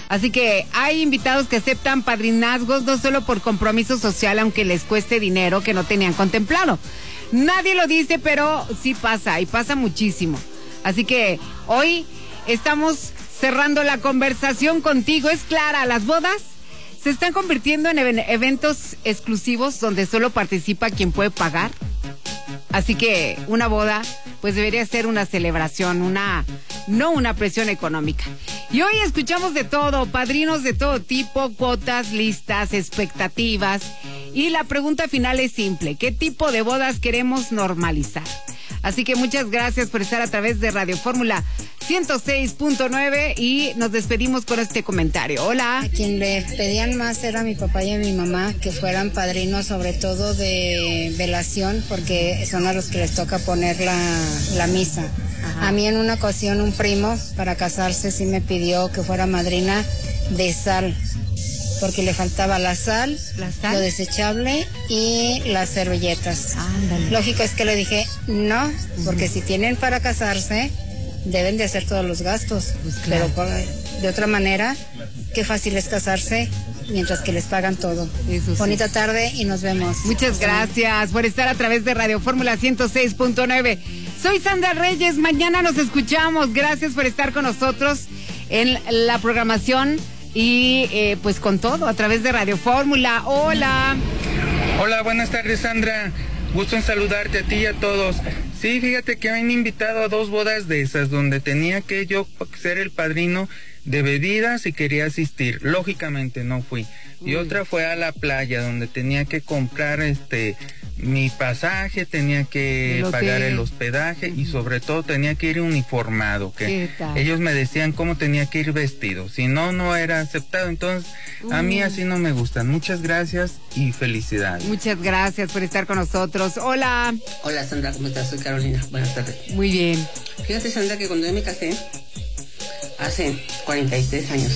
Así que hay invitados que aceptan padrinazgos no solo por compromiso social, aunque les cueste dinero que no tenían contemplado. Nadie lo dice, pero sí pasa, y pasa muchísimo. Así que hoy estamos cerrando la conversación contigo. Es clara, las bodas se están convirtiendo en eventos exclusivos donde solo participa quien puede pagar. Así que una boda pues debería ser una celebración, no una presión económica. Y hoy escuchamos de todo, padrinos de todo tipo, cuotas, listas, expectativas. Y la pregunta final es simple: ¿qué tipo de bodas queremos normalizar? Así que muchas gracias por estar a través de Radio Fórmula 106.9 y nos despedimos con este comentario. Hola. A quien le pedían más era a mi papá y a mi mamá, que fueran padrinos sobre todo de velación, porque son a los que les toca poner la misa. Ajá. A mí en una ocasión un primo para casarse sí me pidió que fuera madrina de sal, porque le faltaba la sal, lo desechable y las servilletas. Ándale. Lógico es que le dije no, porque si tienen para casarse deben de hacer todos los gastos, pues claro. Pero de otra manera, qué fácil es casarse mientras que les pagan todo. Eso sí. Bonita tarde y nos vemos. Muchas gracias por estar a través de Radio Fórmula 106.9. Soy Sandra Reyes, mañana nos escuchamos. Gracias por estar con nosotros en la programación y pues con todo a través de Radio Fórmula. Hola. Hola, buenas tardes, Sandra. Gusto en saludarte a ti y a todos. Sí, fíjate que me han invitado a 2 bodas de esas donde tenía que yo ser el padrino de bebidas y quería asistir. Lógicamente no fui. Y otra fue a la playa donde tenía que comprar mi pasaje, tenía que pagar el hospedaje y sobre todo tenía que ir uniformado, que ellos me decían cómo tenía que ir vestido, si no, no era aceptado. Entonces a mí así no me gustan. Muchas gracias y felicidades. Muchas gracias por estar con nosotros. Hola. Hola, Sandra, ¿cómo estás? Soy Carolina, buenas tardes. Muy bien. Fíjate, Sandra, que cuando yo me casé hace 43 años,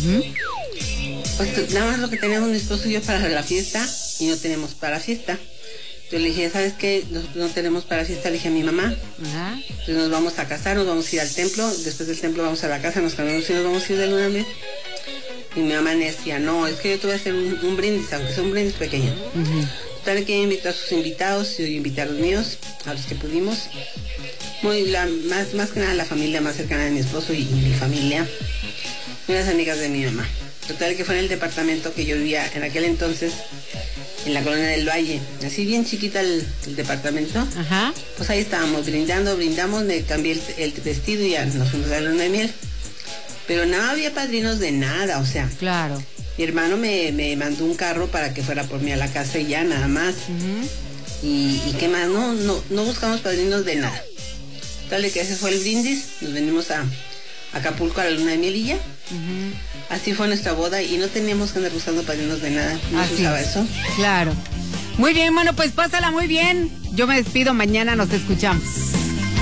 pues nada más lo que teníamos mi esposo y yo para la fiesta, y no tenemos para la fiesta. Yo le dije, ¿sabes qué? Nosotros no tenemos para la fiesta, le dije a mi mamá. Ajá. Entonces nos vamos a casar, nos vamos a ir al templo, después del templo vamos a la casa, nos cambiamos y nos vamos a ir de luna de miel. Y mi mamá me decía, no, es que yo te voy a hacer un brindis, aunque sea un brindis pequeño. Tal que invitó a sus invitados, yo invité a los míos, a los que pudimos. Más que nada la familia más cercana de mi esposo y mi familia, y unas amigas de mi mamá. Total que fue en el departamento que yo vivía en aquel entonces, en la colonia del Valle, así bien chiquita el departamento. Ajá. Pues ahí estábamos brindamos, me cambié el vestido y ya nos fuimos a la luna de miel. Pero no había padrinos de nada, o sea. Claro. Mi hermano me mandó un carro para que fuera por mí a la casa y ya, nada más. Y qué más, no buscamos padrinos de nada. Tal que ese fue el brindis, nos venimos a Acapulco a la luna de miel y ya. Así fue nuestra boda y no teníamos que andar buscando padrinos de nada. No se usaba eso. Claro. Muy bien, bueno, pues pásala muy bien. Yo me despido, mañana nos escuchamos.